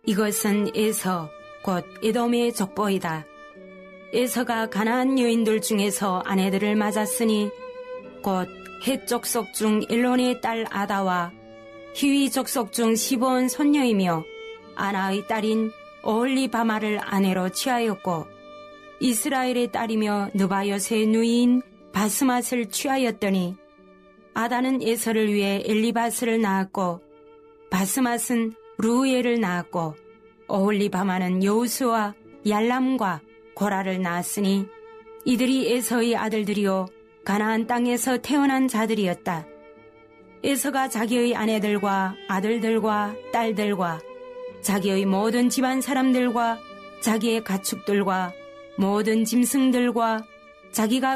이것은 에서 곧 에돔의 족보이다. 에서가 가나안 여인들 중에서 아내들을 맞았으니 곧 헷 족속 중 엘론의 딸 아다와 히위 족속 중 시브온 손녀이며 아나의 딸인 오홀리바마를 아내로 취하였고 이스라엘의 딸이며 느바요스의 누이인 바스맛을 취하였더니 아다는 에서를 위해 엘리바스를 낳았고 바스맛은 루우엘을 낳았고 오홀리바마는 여우스와 얄람과 고라를 낳았으니 이들이 에서의 아들들이요 가나안 땅에서 태어난 자들이었다. 에서가 자기의 아내들과 아들들과 딸들과 자기의 모든 집안 사람들과 자기의 가축들과 모든 짐승들과 자기가